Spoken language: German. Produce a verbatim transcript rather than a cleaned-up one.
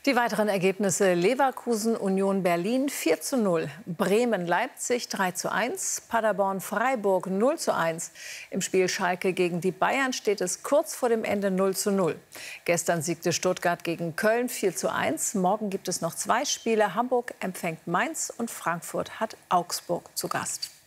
Die weiteren Ergebnisse: Leverkusen Union Berlin vier zu null, Bremen Leipzig drei zu eins, Paderborn Freiburg null zu eins. Im Spiel Schalke gegen die Bayern steht es kurz vor dem Ende null zu null. Gestern siegte Stuttgart gegen Köln vier zu eins. Morgen gibt es noch zwei Spiele. Hamburg empfängt Mainz und Frankfurt hat Augsburg zu Gast.